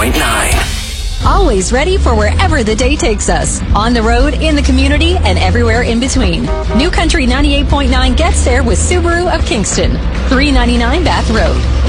98.9. Always ready for wherever the day takes us. On the road, in the community, and everywhere in between. New Country 98.9 gets there with Subaru of Kingston. 399 Bath Road.